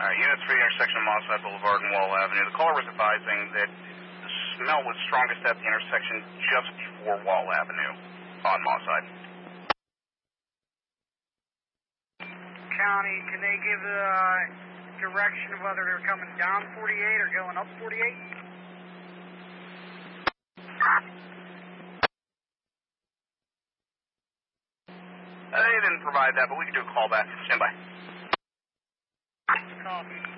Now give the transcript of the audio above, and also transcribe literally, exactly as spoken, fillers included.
All right, units for the intersection of Mossad Boulevard and Wall Avenue. The caller was advising that the smell was strongest at the intersection just before Wall Avenue on Mossad. County, can they give the uh, direction of whether they're coming down forty-eight or going up forty-eight? Uh, they didn't provide that, but we can do a call back. Stand by. Copy.